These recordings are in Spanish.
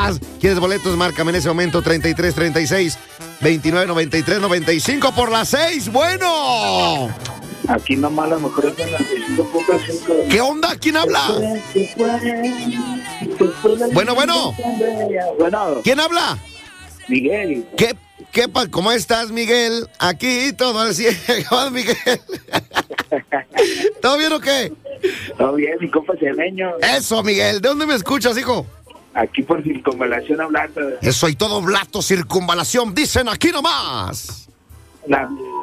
nomás. ¿Quieres boletos? Márcame en ese momento 33 36 29 93 95 por las 6. Bueno. Aquí nomás las mejores de las 95.5. ¿Qué onda? ¿Quién habla? Bueno. Bueno. ¿Quién habla? Miguel. ¿Cómo estás, Miguel? Aquí todo al cielo, Miguel. ¿Todo bien o qué? Todo bien, mi compa Cermeño. Eso, Miguel. ¿De dónde me escuchas, hijo? Aquí por Circunvalación hablando. Eso y todo blato, circunvalación. Dicen aquí nomás. La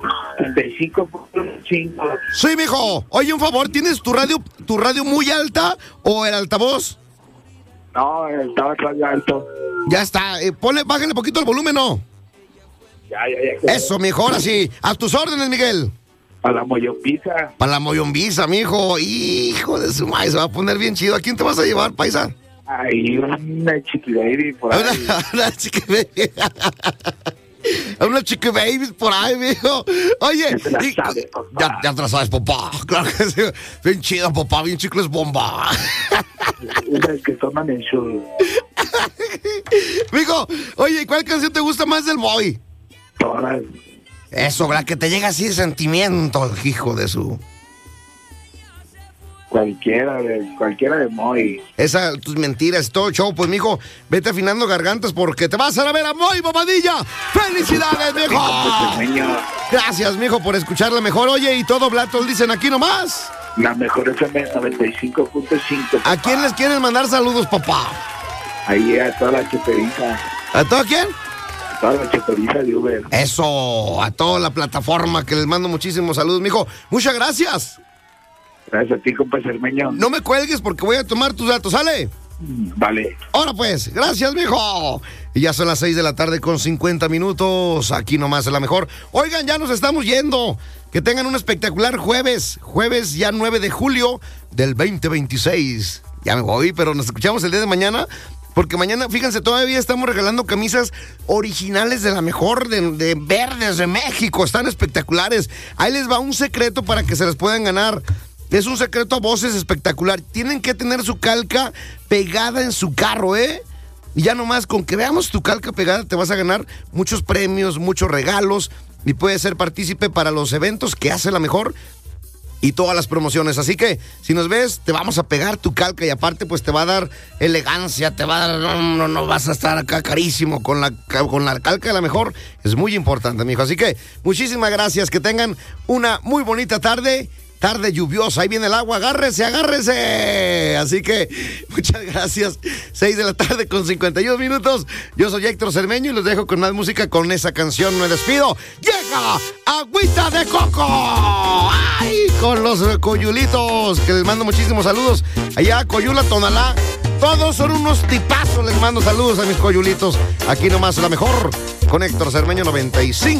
35.5. Sí, mijo. Oye, un favor, ¿tienes tu radio muy alta o el altavoz? No, estaba tan alto. Ya está. Bájale poquito el volumen, ¿no? Ya. Eso, mijo. Ahora sí. A tus órdenes, Miguel. Para la mollompiza. Para la mollombiza, mijo. Hijo de su madre, se va a poner bien chido. ¿A quién te vas a llevar, paisa? Ay, una chiqui baby por ahí. Una chiqui baby. Una chiqui baby por ahí, mijo. Oye. Ya te la sabes, papá. Ya te la sabes, papá. Claro que sí. Bien chida, papá. Bien chicles bomba. Esas que toman en su... Mijo, oye, ¿cuál canción te gusta más del Moy? Todas. Eso, ¿verdad? Que te llega así de sentimiento, hijo de su... Cualquiera de Moy. Tus mentiras, todo show, pues, mijo, vete afinando gargantas porque te vas a ver a Moy, Bobadilla. ¡Felicidades, mijo! Gracias, mijo, por escucharla mejor. Oye, y todo blato dicen aquí nomás. La mejor FM 95.5. ¿A quién les quieren mandar saludos, papá? Ahí a toda la cheperiza. ¿A toda quién? A toda la cheperiza de Uber. Eso, a toda la plataforma que les mando muchísimos saludos, mijo. Muchas gracias. Gracias a ti, compa Cermeño. No me cuelgues porque voy a tomar tus datos, ¿sale? Vale. Ahora pues, gracias, mijo. Y ya son las 6 de la tarde con 50 minutos. Aquí nomás es la mejor. Oigan, ya nos estamos yendo. Que tengan un espectacular jueves. Jueves ya 9 de julio del 2026. Ya me voy, pero nos escuchamos el día de mañana. Porque mañana, fíjense, todavía estamos regalando camisas originales de la mejor, de Verdes de México. Están espectaculares. Ahí les va un secreto para que se las puedan ganar. Es un secreto a voces espectacular. Tienen que tener su calca pegada en su carro, ¿eh? Y ya nomás con que veamos tu calca pegada te vas a ganar muchos premios, muchos regalos y puedes ser partícipe para los eventos que hace la mejor y todas las promociones. Así que si nos ves, te vamos a pegar tu calca y aparte pues te va a dar elegancia, te va a dar, no vas a estar acá carísimo con la calca de la mejor. Es muy importante, mijo. Así que muchísimas gracias, que tengan una muy bonita tarde. Tarde lluviosa, ahí viene el agua, agárrese. Así que, muchas gracias. 6 de la tarde con 51 minutos. Yo soy Héctor Cermeño y los dejo con más música. Con esa canción me despido. Llega Agüita de Coco. ¡Ay! Con los coyulitos, que les mando muchísimos saludos. Allá, Coyula, Tonalá. Todos son unos tipazos. Les mando saludos a mis coyulitos. Aquí nomás la mejor. Con Héctor Cermeño 95.